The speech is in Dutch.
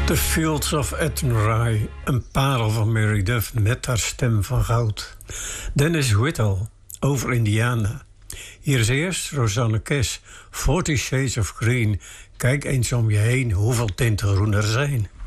The Fields of Athenry, een parel van Mary Duff met haar stem van goud. Dennis Whittle, over Indiana. Hier is eerst Rosanne Cash, 40 Shades of Green. Kijk eens om je heen hoeveel tinten groen er zijn.